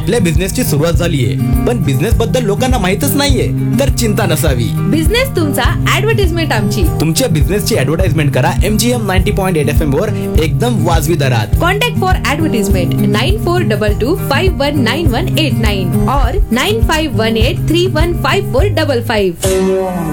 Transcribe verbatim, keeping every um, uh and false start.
आपल्या बिझनेसची सुरुवात झालीये, पण बिझनेस बद्दल लोकांना माहितच नाहीये, तर चिंता नसावी. बिझनेस तुमचा, ऍडव्हर्टाइजमेंट आमची. तुमच्या बिझनेसची ऍडव्हर्टाइजमेंट करा MGM ninety point eight F M वर एकदम वाजवी दरात. Contact for advertisement nine four to to five one nine one eight nine और nine five one eight three one five four double five.